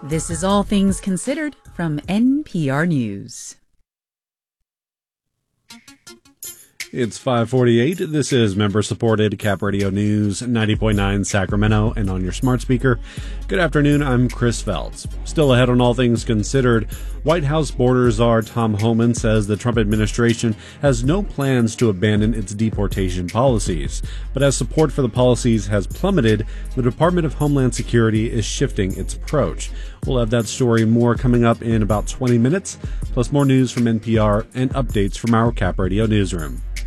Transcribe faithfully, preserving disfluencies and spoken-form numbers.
This is All Things Considered from N P R News. It's five forty-eight. This is member-supported Cap Radio News, ninety point nine Sacramento, and on your smart speaker. Good afternoon, I'm Chris Feltz. Still ahead on All Things Considered, White House border czar Tom Homan says the Trump administration has no plans to abandon its deportation policies. But as support for the policies has plummeted, the Department of Homeland Security is shifting its approach. We'll have that story and more coming up in about twenty minutes, plus more news from N P R and updates from our Cap Radio newsroom.